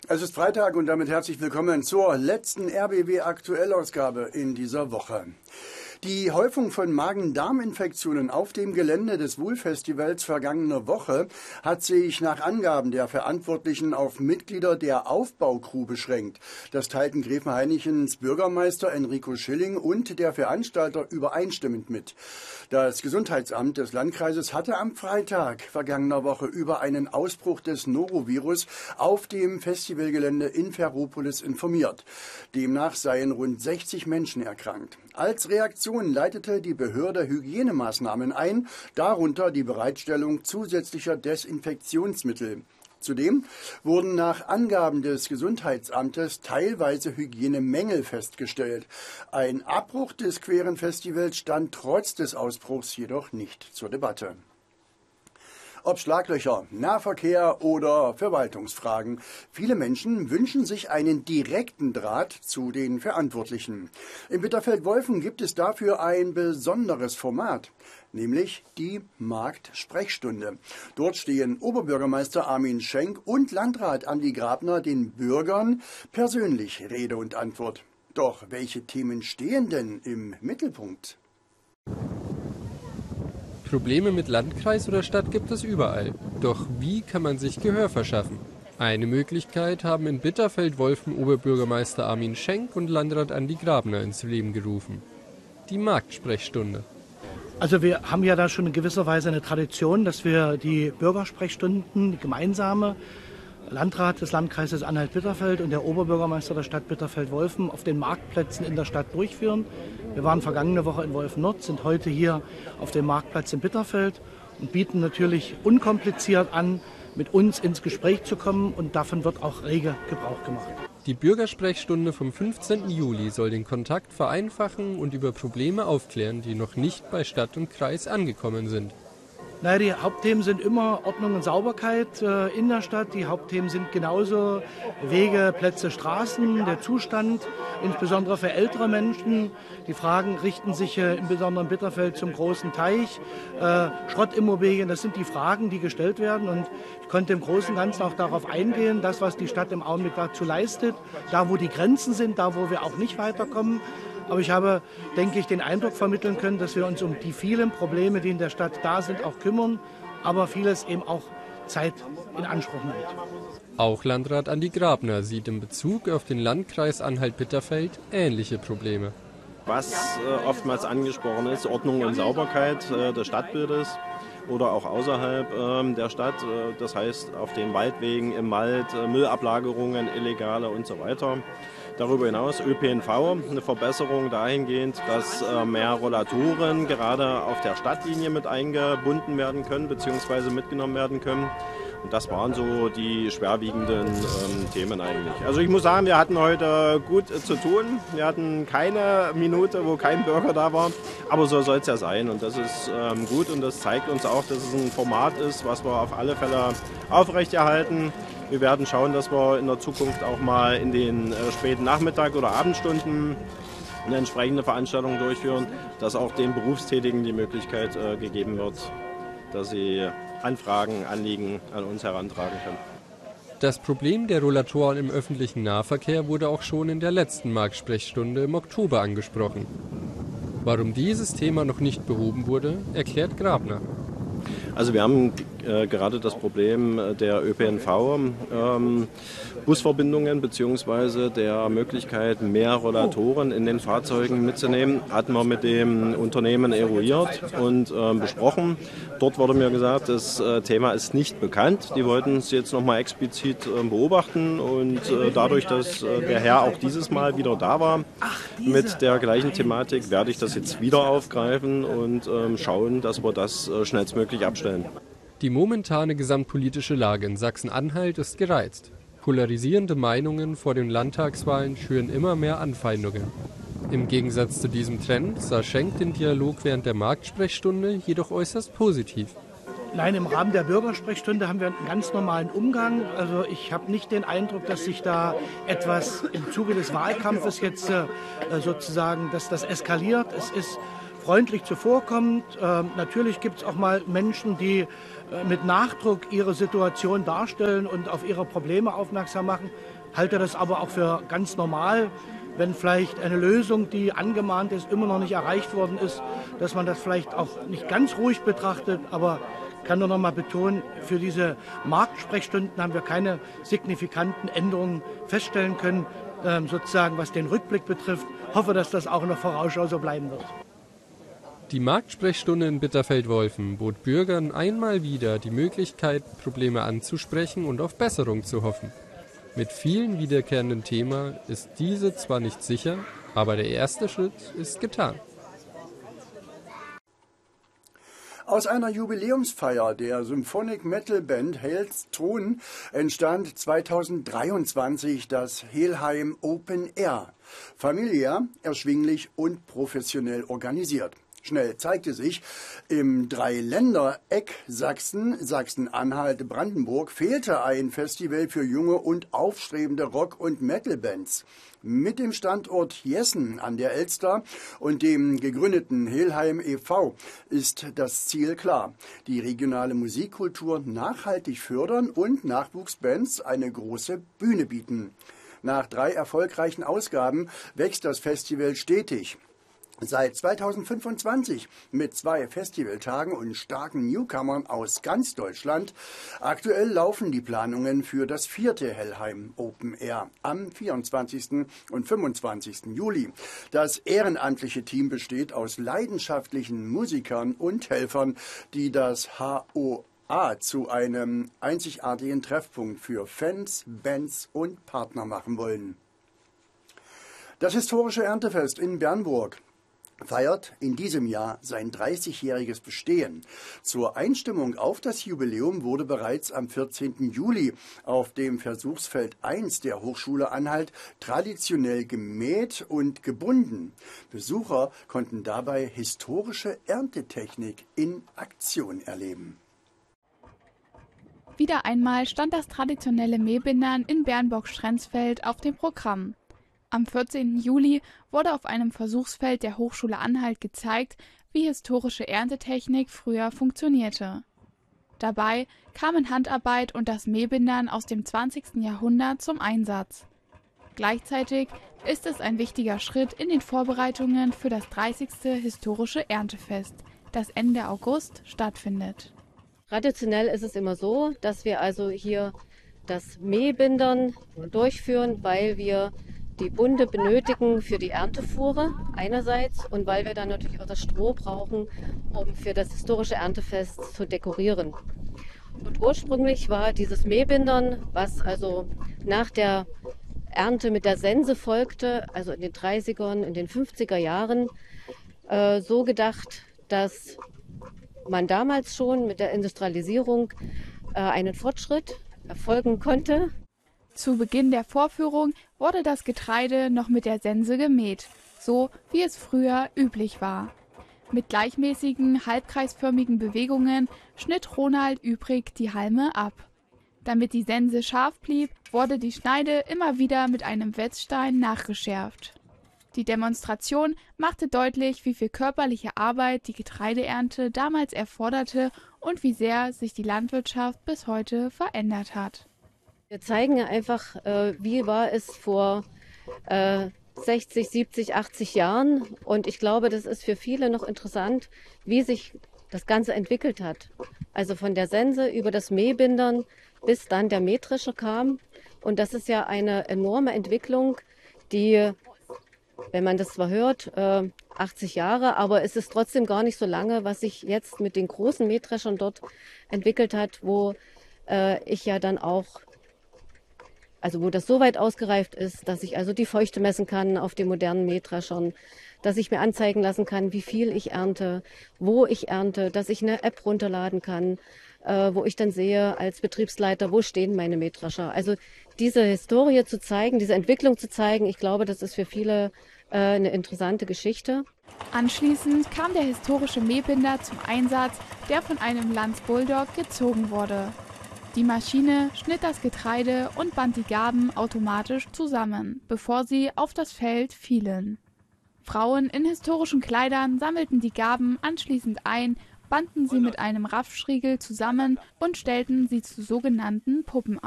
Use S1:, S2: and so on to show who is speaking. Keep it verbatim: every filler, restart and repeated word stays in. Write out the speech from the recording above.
S1: Es ist Freitag und damit herzlich willkommen zur letzten R B W-Aktuellausgabe in dieser Woche. Die Häufung von Magen-Darm-Infektionen auf dem Gelände des Wool-Festivals vergangene Woche hat sich nach Angaben der Verantwortlichen auf Mitglieder der Aufbaucrew beschränkt. Das teilten Gräfenhainichens Bürgermeister Enrico Schilling und der Veranstalter übereinstimmend mit. Das Gesundheitsamt des Landkreises hatte am Freitag vergangener Woche über einen Ausbruch des Norovirus auf dem Festivalgelände in Ferropolis informiert. Demnach seien rund sechzig Menschen erkrankt. Als Reaktion leitete die Behörde Hygienemaßnahmen ein, darunter die Bereitstellung zusätzlicher Desinfektionsmittel. Zudem wurden nach Angaben des Gesundheitsamtes teilweise Hygienemängel festgestellt. Ein Abbruch des queeren Festivals stand trotz des Ausbruchs jedoch nicht zur Debatte. Ob Schlaglöcher, Nahverkehr oder Verwaltungsfragen. Viele Menschen wünschen sich einen direkten Draht zu den Verantwortlichen. In Bitterfeld-Wolfen gibt es dafür ein besonderes Format, nämlich die Marktsprechstunde. Dort stehen Oberbürgermeister Armin Schenk und Landrat Andi Grabner den Bürgern persönlich Rede und Antwort. Doch welche Themen stehen denn im Mittelpunkt?
S2: Probleme mit Landkreis oder Stadt gibt es überall. Doch wie kann man sich Gehör verschaffen? Eine Möglichkeit haben in Bitterfeld-Wolfen Oberbürgermeister Armin Schenk und Landrat Andi Grabner ins Leben gerufen. Die Marktsprechstunde.
S3: Also wir haben ja da schon in gewisser Weise eine Tradition, dass wir die Bürgersprechstunden, die gemeinsame, Landrat des Landkreises Anhalt-Bitterfeld und der Oberbürgermeister der Stadt Bitterfeld-Wolfen auf den Marktplätzen in der Stadt durchführen. Wir waren vergangene Woche in Wolfen-Nord, sind heute hier auf dem Marktplatz in Bitterfeld und bieten natürlich unkompliziert an, mit uns ins Gespräch zu kommen, und davon wird auch rege Gebrauch gemacht.
S2: Die Bürgersprechstunde vom fünfzehnten Juli soll den Kontakt vereinfachen und über Probleme aufklären, die noch nicht bei Stadt und Kreis angekommen sind.
S3: Naja, die Hauptthemen sind immer Ordnung und Sauberkeit äh, in der Stadt. Die Hauptthemen sind genauso Wege, Plätze, Straßen, der Zustand, insbesondere für ältere Menschen. Die Fragen richten sich äh, im besonderen Bitterfeld zum großen Teich, äh, Schrottimmobilien. Das sind die Fragen, die gestellt werden. Und ich konnte im Großen und Ganzen auch darauf eingehen, das, was die Stadt im Augenblick dazu leistet, da, wo die Grenzen sind, da, wo wir auch nicht weiterkommen. Aber ich habe, denke ich, den Eindruck vermitteln können, dass wir uns um die vielen Probleme, die in der Stadt da sind, auch kümmern, aber vieles eben auch Zeit in Anspruch nimmt.
S2: Auch Landrat Andi Grabner sieht in Bezug auf den Landkreis Anhalt-Bitterfeld ähnliche Probleme.
S4: Was äh, oftmals angesprochen ist, Ordnung und Sauberkeit äh, des Stadtbildes oder auch außerhalb äh, der Stadt, äh, das heißt auf den Waldwegen, im Wald, äh, Müllablagerungen, illegale und so weiter. Darüber hinaus Ö P N V, eine Verbesserung dahingehend, dass äh, mehr Rollatoren gerade auf der Stadtlinie mit eingebunden werden können bzw. mitgenommen werden können. Und das waren so die schwerwiegenden ähm, Themen eigentlich. Also ich muss sagen, wir hatten heute gut äh, zu tun. Wir hatten keine Minute, wo kein Bürger da war. Aber so soll es ja sein. Und das ist ähm, gut und das zeigt uns auch, dass es ein Format ist, was wir auf alle Fälle aufrechterhalten. Wir werden schauen, dass wir in der Zukunft auch mal in den äh, späten Nachmittag- oder Abendstunden eine entsprechende Veranstaltung durchführen, dass auch den Berufstätigen die Möglichkeit äh, gegeben wird, dass sie Anfragen, Anliegen an uns herantragen können.
S2: Das Problem der Rollatoren im öffentlichen Nahverkehr wurde auch schon in der letzten Marktsprechstunde im Oktober angesprochen. Warum dieses Thema noch nicht behoben wurde, erklärt Grabner.
S4: Also wir haben äh, gerade das Problem der Ö P N V, ähm, Busverbindungen bzw. der Möglichkeit, mehr Rollatoren in den Fahrzeugen mitzunehmen, hatten wir mit dem Unternehmen eruiert und äh, besprochen. Dort wurde mir gesagt, das äh, Thema ist nicht bekannt. Die wollten es jetzt nochmal explizit äh, beobachten und äh, dadurch, dass äh, der Herr auch dieses Mal wieder da war mit der gleichen Thematik, werde ich das jetzt wieder aufgreifen und äh, schauen, dass wir das äh, schnellstmöglich abstellen.
S2: Die momentane gesamtpolitische Lage in Sachsen-Anhalt ist gereizt. Polarisierende Meinungen vor den Landtagswahlen schüren immer mehr Anfeindungen. Im Gegensatz zu diesem Trend sah Schenk den Dialog während der Marktsprechstunde jedoch äußerst positiv.
S3: Nein, im Rahmen der Bürgersprechstunde haben wir einen ganz normalen Umgang. Also ich habe nicht den Eindruck, dass sich da etwas im Zuge des Wahlkampfes jetzt äh, sozusagen, dass das eskaliert. Es ist freundlich zuvorkommt. Ähm, natürlich gibt es auch mal Menschen, die äh, mit Nachdruck ihre Situation darstellen und auf ihre Probleme aufmerksam machen. Halte das aber auch für ganz normal, wenn vielleicht eine Lösung, die angemahnt ist, immer noch nicht erreicht worden ist, dass man das vielleicht auch nicht ganz ruhig betrachtet, aber ich kann nur noch mal betonen, für diese Marktsprechstunden haben wir keine signifikanten Änderungen feststellen können, ähm, sozusagen was den Rückblick betrifft. Ich hoffe, dass das auch in der Vorausschau so bleiben wird.
S2: Die Marktsprechstunde in Bitterfeld-Wolfen bot Bürgern einmal wieder die Möglichkeit, Probleme anzusprechen und auf Besserung zu hoffen. Mit vielen wiederkehrenden Themen ist diese zwar nicht sicher, aber der erste Schritt ist getan.
S1: Aus einer Jubiläumsfeier der Symphonic Metal Band Hailston entstand zweitausenddreiundzwanzig das Helheim Open Air. Familiär, erschwinglich und professionell organisiert. Schnell zeigte sich, im Dreiländereck Sachsen, Sachsen-Anhalt, Brandenburg fehlte ein Festival für junge und aufstrebende Rock- und Metal-Bands. Mit dem Standort Jessen an der Elster und dem gegründeten Helheim e V ist das Ziel klar: die regionale Musikkultur nachhaltig fördern und Nachwuchsbands eine große Bühne bieten. Nach drei erfolgreichen Ausgaben wächst das Festival stetig. Seit zweitausendfünfundzwanzig mit zwei Festivaltagen und starken Newcomern aus ganz Deutschland. Aktuell laufen die Planungen für das vierte Helheim Open Air am vierundzwanzigsten und fünfundzwanzigsten Juli. Das ehrenamtliche Team besteht aus leidenschaftlichen Musikern und Helfern, die das H O A zu einem einzigartigen Treffpunkt für Fans, Bands und Partner machen wollen. Das historische Erntefest in Bernburg feiert in diesem Jahr sein dreißigjähriges Bestehen. Zur Einstimmung auf das Jubiläum wurde bereits am vierzehnten Juli auf dem Versuchsfeld eins der Hochschule Anhalt traditionell gemäht und gebunden. Besucher konnten dabei historische Erntetechnik in Aktion erleben.
S5: Wieder einmal stand das traditionelle Mähbindern in Bernburg-Strenzfeld auf dem Programm. Am vierzehnten Juli wurde auf einem Versuchsfeld der Hochschule Anhalt gezeigt, wie historische Erntetechnik früher funktionierte. Dabei kamen Handarbeit und das Mähbindern aus dem zwanzigsten Jahrhundert zum Einsatz. Gleichzeitig ist es ein wichtiger Schritt in den Vorbereitungen für das dreißigste historische Erntefest, das Ende August stattfindet.
S6: Traditionell ist es immer so, dass wir also hier das Mähbindern durchführen, weil wir die Bunde benötigen für die Erntefuhre einerseits und weil wir dann natürlich auch das Stroh brauchen, um für das historische Erntefest zu dekorieren. Und ursprünglich war dieses Mähbindern, was also nach der Ernte mit der Sense folgte, also in den dreißigern, in den fünfziger Jahren, äh, so gedacht, dass man damals schon mit der Industrialisierung äh, einen Fortschritt erfolgen konnte.
S5: Zu Beginn der Vorführung wurde das Getreide noch mit der Sense gemäht, so wie es früher üblich war. Mit gleichmäßigen, halbkreisförmigen Bewegungen schnitt Ronald Übrig die Halme ab. Damit die Sense scharf blieb, wurde die Schneide immer wieder mit einem Wetzstein nachgeschärft. Die Demonstration machte deutlich, wie viel körperliche Arbeit die Getreideernte damals erforderte und wie sehr sich die Landwirtschaft bis heute verändert hat.
S6: Wir zeigen ja einfach, äh, wie war es vor äh, sechzig, siebzig, achtzig Jahren. Und ich glaube, das ist für viele noch interessant, wie sich das Ganze entwickelt hat. Also von der Sense über das Mähbindern bis dann der Mähdrescher kam. Und das ist ja eine enorme Entwicklung, die, wenn man das zwar hört, äh, achtzig Jahre, aber es ist trotzdem gar nicht so lange, was sich jetzt mit den großen Mähdreschern dort entwickelt hat, wo äh, ich ja dann auch Also wo das so weit ausgereift ist, dass ich also die Feuchte messen kann auf den modernen Mähdreschern, dass ich mir anzeigen lassen kann, wie viel ich ernte, wo ich ernte, dass ich eine App runterladen kann, äh, wo ich dann sehe als Betriebsleiter, wo stehen meine Mähdrescher. Also diese Historie zu zeigen, diese Entwicklung zu zeigen, ich glaube, das ist für viele äh, eine interessante Geschichte.
S5: Anschließend kam der historische Mähbinder zum Einsatz, der von einem Lanz Bulldog gezogen wurde. Die Maschine schnitt das Getreide und band die Garben automatisch zusammen, bevor sie auf das Feld fielen. Frauen in historischen Kleidern sammelten die Gaben anschließend ein, banden sie mit einem Raffschriegel zusammen und stellten sie zu sogenannten Puppen